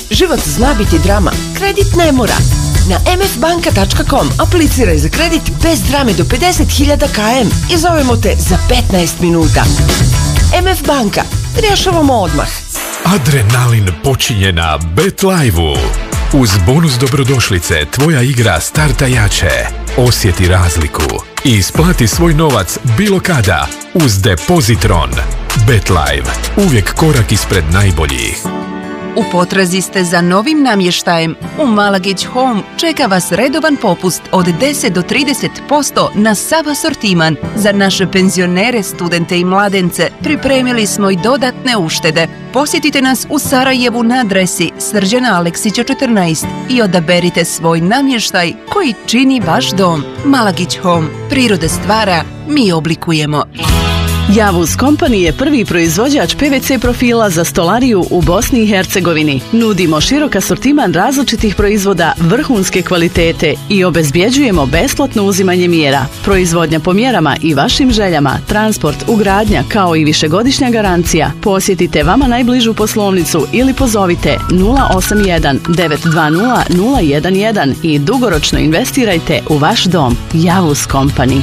Život zna biti drama, kredit ne mora. Na mfbanka.com apliciraj za kredit bez drame do 50.000 km i zovemo te za 15 minuta. MF Banka, rješavamo odmah. Adrenalin počinje na BetLive-u. Uz bonus dobrodošlice tvoja igra starta jače. Osjeti razliku i isplati svoj novac bilo kada uz Depozitron. BetLive, uvijek korak ispred najboljih. U potrazi ste za novim namještajem? U Malagić Home čeka vas redovan popust od 10 do 30% na sav asortiman. Za naše penzionere, studente i mladence pripremili smo i dodatne uštede. Posjetite nas u Sarajevu na adresi Srđana Aleksića 14 i odaberite svoj namještaj koji čini vaš dom. Malagić Home. Priroda stvara, mi oblikujemo. Javuz Company je prvi proizvođač PVC profila za stolariju u Bosni i Hercegovini. Nudimo širok asortiman različitih proizvoda vrhunske kvalitete i obezbjeđujemo besplatno uzimanje mjera. Proizvodnja po mjerama i vašim željama, transport, ugradnja kao i višegodišnja garancija. Posjetite vama najbližu poslovnicu ili pozovite 081 920 011 i dugoročno investirajte u vaš dom. Javuz Company.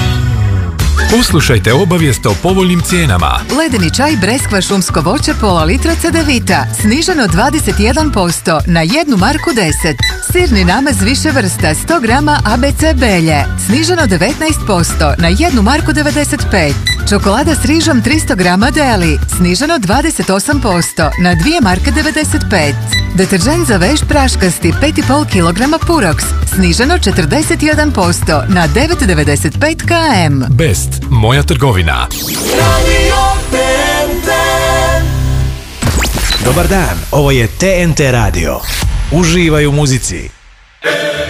Poslušajte obavijest o povoljnim cijenama. Ledeni čaj breskva šumsko voće pola litra Cedevita sniženo 21% na 1 marku 10. Sirni namaz više vrsta 100 grama ABC belje sniženo 19% na 1 marku 95. Čokolada s rižom 300 grama Deli sniženo 28% na 2 marke 95. Deterđent za veš praškasti 5,5 kg Purox sniženo 41% na 9,95 km. Best, moja trgovina. Dobar dan, ovo je TNT Radio. Uživaj u muzici.